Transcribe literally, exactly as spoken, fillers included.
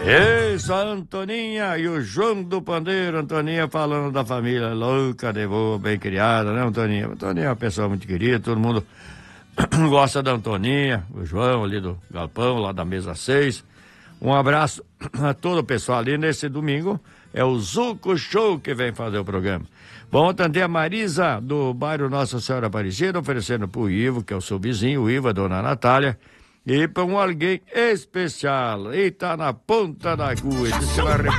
Isso, a Antoninha e o João do Pandeiro. Antoninha falando da família louca, de boa, bem criada, né, Antoninha? Antoninha é uma pessoa muito querida, todo mundo gosta da Antoninha, o João ali do Galpão, lá da mesa seis. Um abraço a todo o pessoal ali nesse domingo. É o Zuco Show que vem fazer o programa. Bom, também a Marisa, do bairro Nossa Senhora Aparecida, oferecendo pro Ivo, que é o seu vizinho, o Ivo, a dona Natália, e para um alguém especial. E tá na ponta da agulha.